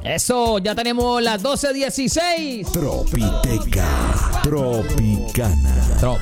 Eso, ya tenemos las 12:16. Tropiteca Tropicana.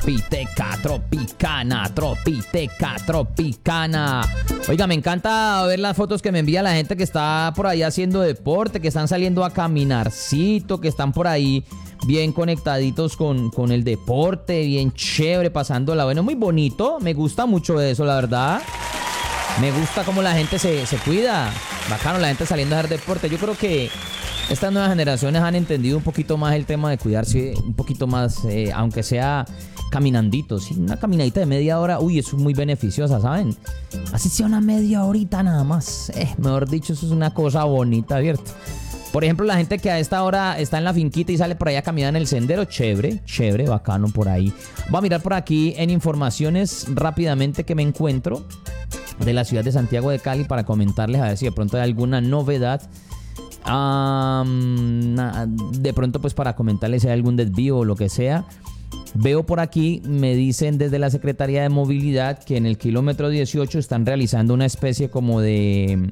Tropicana. Oiga, me encanta ver las fotos que me envía la gente que está por ahí haciendo deporte, que están saliendo a caminarcito, que están por ahí bien conectaditos con el deporte, bien chévere, pasándola. Bueno, muy bonito, me gusta mucho eso, la verdad. Me gusta cómo la gente se cuida. Bacano, la gente saliendo a hacer deporte. Yo creo que estas nuevas generaciones han entendido un poquito más el tema de cuidarse, un poquito más, aunque sea caminandito. ¿Sí? Una caminadita de media hora, uy, eso es muy beneficiosa, ¿saben? Así sea una media horita nada más. Mejor dicho, eso es una cosa bonita, ¿cierto? Por ejemplo, la gente que a esta hora está en la finquita y sale por ahí a caminar en el sendero, chévere, bacano por ahí. Voy a mirar por aquí en informaciones rápidamente que me encuentro de la ciudad de Santiago de Cali para comentarles a ver si de pronto hay alguna novedad. De pronto pues para comentarles si hay algún desvío o lo que sea. Veo por aquí, me dicen desde la Secretaría de Movilidad que en el kilómetro 18 están realizando una especie como de...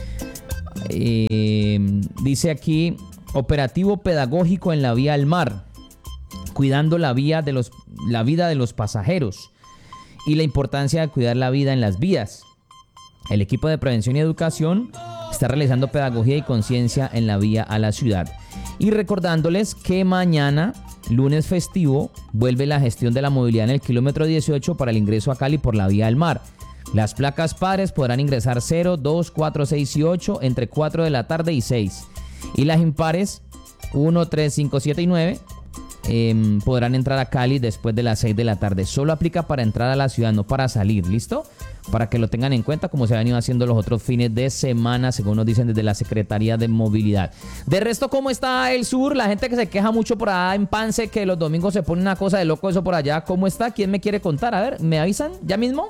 dice aquí, operativo pedagógico en la vía al mar, cuidando la vida de los pasajeros y la importancia de cuidar la vida en las vías. El equipo de prevención y educación está realizando pedagogía y conciencia en la vía a la ciudad. Y recordándoles que mañana, lunes festivo, vuelve la gestión de la movilidad en el kilómetro 18 para el ingreso a Cali por la vía al mar. Las placas pares podrán ingresar 0, 2, 4, 6 y 8 entre 4 de la tarde y 6. Y las impares 1, 3, 5, 7 y 9 podrán entrar a Cali después de las 6 de la tarde. Solo aplica para entrar a la ciudad, no para salir, ¿listo? Para que lo tengan en cuenta, como se han ido haciendo los otros fines de semana, según nos dicen desde la Secretaría de Movilidad. De resto, ¿cómo está el sur? La gente que se queja mucho por allá en Pance, que los domingos se pone una cosa de loco eso por allá. ¿Cómo está? ¿Quién me quiere contar? A ver, ¿me avisan ya mismo?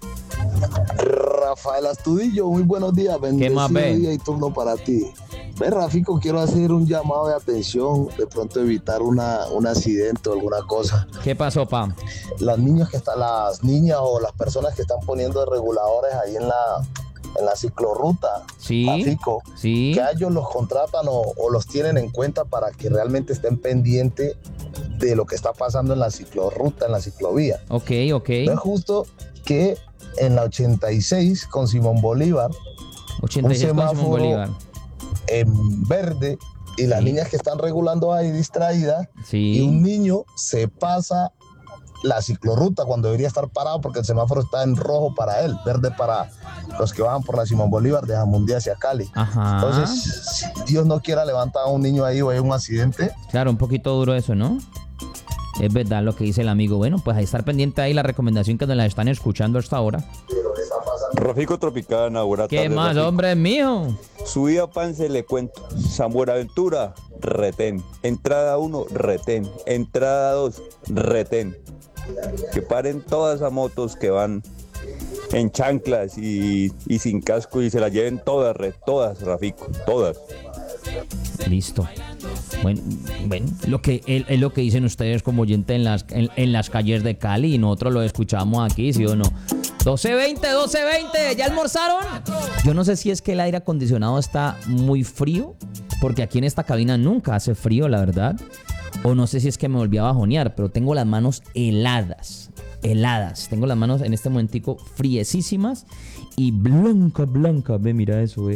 Rafael Astudillo, muy buenos días. ¿Qué más ve? Día y turno para ti. Ve, Rafico, quiero hacer un llamado de atención, de pronto evitar un accidente o alguna cosa. ¿Qué pasó, pa? Las niñas o las personas que están poniendo reguladores ahí en la ciclorruta, sí, Rafico, sí, que a ellos los contratan o los tienen en cuenta para que realmente estén pendientes de lo que está pasando en la ciclorruta, en la ciclovía. Ok. No es justo que en la 86 con Simón Bolívar, 86 con Simón Bolívar, en verde, y las niñas que están regulando ahí distraídas, y un niño se pasa la ciclorruta cuando debería estar parado porque el semáforo está en rojo para él, verde para los que van por la Simón Bolívar de Jamundí hacia Cali. Ajá. Entonces, si Dios no quiera levantar a un niño ahí o hay un accidente. Claro, un poquito duro eso, ¿no? Es verdad lo que dice el amigo. Bueno, pues ahí estar pendiente ahí la recomendación que nos la están escuchando hasta ahora. Rafico Tropicana, buenas tardes. ¿Qué más, Rafico. hombre mío? Subí a Pance, le cuento. San Buenaventura, retén. Entrada 1, retén. Entrada 2, retén. Que paren todas esas motos que van en chanclas y sin casco y se las lleven todas, Rafico, todas. Listo. Bueno, lo que dicen ustedes como oyente en las calles de Cali y nosotros lo escuchamos aquí, ¿sí o no? 12:20, ¿ya almorzaron? Yo no sé si es que el aire acondicionado está muy frío, porque aquí en esta cabina nunca hace frío, la verdad. O no sé si es que me volví a bajonear, pero tengo las manos heladas. Tengo las manos en este momentico friesísimas y blanca. Ve, mira eso,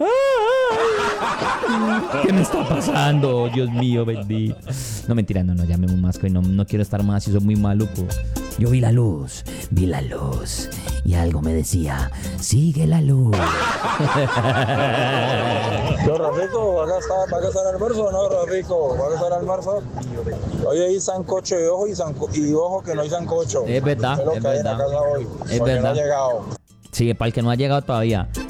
¿Qué me está pasando? Dios mío, bendito. No, mentira, no, ya me masco y no quiero estar más y soy muy maluco. Yo vi la luz y algo me decía, sigue la luz. Yo, Rafico, ¿va a gastar almuerzo o no, Rafico? ¿Va a gastar almuerzo? Hoy hay sancocho de ojo y ojo que no hay sancocho. Es verdad, Es lo que hay en la casa hoy. Es verdad. No ha llegado. Sí, para el que no ha llegado todavía.